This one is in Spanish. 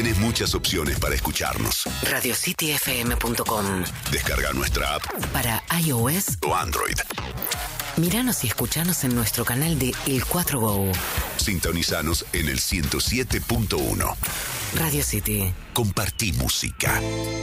tenés muchas opciones para escucharnos. RadioCityFM.com. Descarga nuestra app para iOS o Android. Míranos y escuchanos en nuestro canal de El 4 Go. Sintonizanos en el 107.1. Radio City. Compartí música.